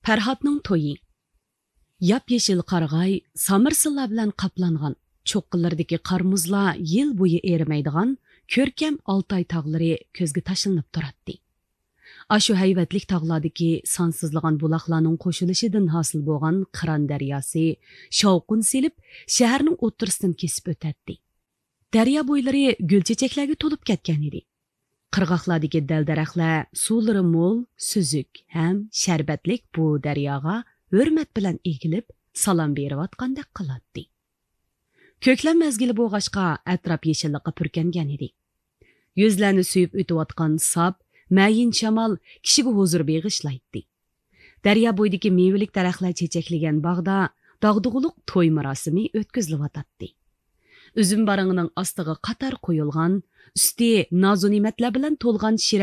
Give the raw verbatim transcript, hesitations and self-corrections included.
Farhodning to'yi. Yap-yeshil qarg'ay, samirsillar bilan qaplangan, cho'qqillardagi qarmuzlar yil bo'yi erimaydigan ko'rkam Oltoy tog'lari ko'zga tashlanib turadi. Ashu hayvatlik tog'lardagi sonsizlagan buloqlarning qo'shilishidan hosil bo'lgan Qiron daryosi shovqin selib shaharning o'ttirisidan kesib o'tadi. Daryo bo'ylari gulchechaklarga to'lib ketgan edi. Qirg'oqlardagi dal-daraxtlar suvlari mo'l, suzuk ham sharbatlik bu daryoga hurmat bilan egilib, salom berayotgandek qiladi. Ko'klam mezgili bo'lg'achqa atrof yeshillikqa purkangan edi. Yuzlarni suyib o'tayotgan sap, mayin shamol kishiga huzur beg'ishlaydi. Daryo bo'yidagi mevalik daraxtlar chechaklagan bog'da dog'dug'uluq to'y marosimi o'tkazilyotdi. Uzum barangining ostiga qator qo'yilgan, usti nozu ne'matlar bilan to'lgan